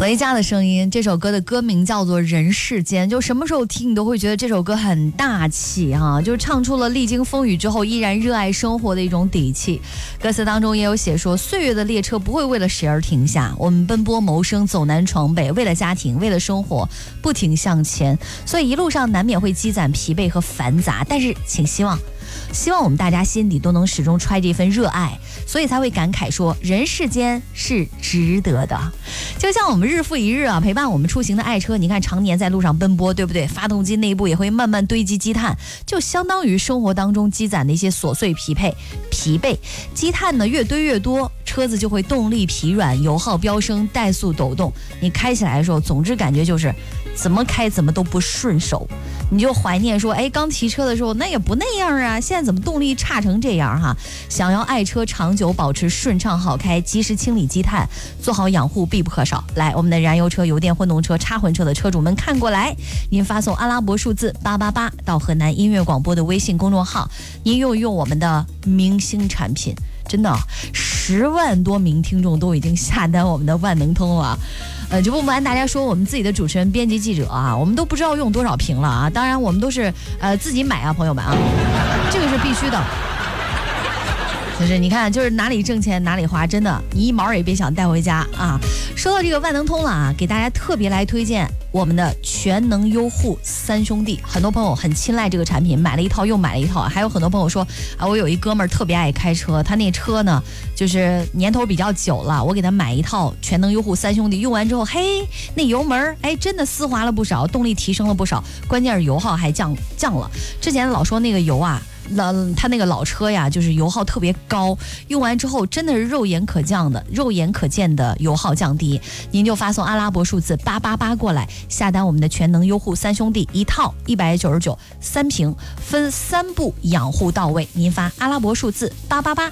雷佳的声音，这首歌的歌名叫做《人世间》，就什么时候听你都会觉得这首歌很大气哈，就是唱出了历经风雨之后依然热爱生活的一种底气。歌词当中也有写说，岁月的列车不会为了谁而停下，我们奔波谋生，走南闯北，为了家庭，为了生活，不停向前，所以一路上难免会积攒疲惫和繁杂，但是请希望我们大家心底都能始终揣着一份热爱，所以才会感慨说人世间是值得的。就像我们日复一日啊，陪伴我们出行的爱车，你看常年在路上奔波，对不对？发动机内部也会慢慢堆积积碳，就相当于生活当中积攒的一些琐碎疲惫。积碳呢越堆越多，车子就会动力疲软，油耗飙升，怠速抖动。你开起来的时候，总之感觉就是怎么开怎么都不顺手。你就怀念说，哎，刚提车的时候那也不那样啊，现在怎么动力差成这样哈？想要爱车长久保持顺畅好开，及时清理积碳，做好养护必不可少。来，我们的燃油车、油电混动车、插混车的车主们看过来，您发送阿拉伯数字888到河南音乐广播的微信公众号，您用我们的明星产品，真的10万多名听众都已经下单我们的万能通了。就不瞒大家说，我们自己的主持人、编辑、记者啊，我们都不知道用多少瓶了啊。当然，我们都是自己买啊，朋友们啊，这个是必须的。就是你看，就是哪里挣钱哪里花，真的，你一毛也别想带回家啊。说到这个万能通了啊，给大家特别来推荐我们的全能优护3兄弟。很多朋友很青睐这个产品，买了一套又买了一套。还有很多朋友说啊，我有一哥们儿特别爱开车，他那车呢就是年头比较久了，我给他买一套全能优护3兄弟，用完之后，嘿，那油门哎真的丝滑了不少，动力提升了不少，关键是油耗还降了。之前老说那个油啊。他那个老车呀，就是油耗特别高，用完之后真的是肉眼可见的油耗降低。您就发送阿拉伯数字888过来，下单我们的全能优护3兄弟一套199，3瓶分3步养护到位。您发阿拉伯数字888